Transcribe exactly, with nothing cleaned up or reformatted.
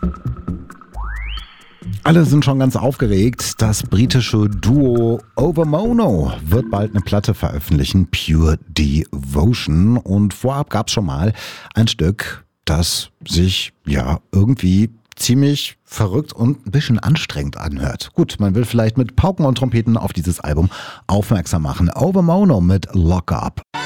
Alle sind schon ganz aufgeregt. Das britische Duo Overmono wird bald eine Platte veröffentlichen, Pure Devotion. Und vorab gab es schon mal ein Stück, das sich ja irgendwie ziemlich verrückt und ein bisschen anstrengend anhört. Gut, man will vielleicht mit Pauken und Trompeten auf dieses Album aufmerksam machen. Overmono mit Lock Up.